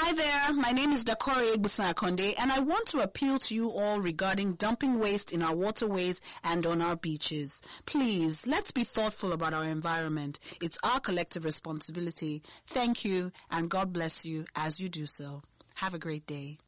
Hi there, my name is Dakore Egbusan-Akonde, and I want to appeal to you all regarding dumping waste in our waterways and on our beaches. Please, let's be thoughtful about our environment. It's our collective responsibility. Thank you, and God bless you as you do so. Have a great day.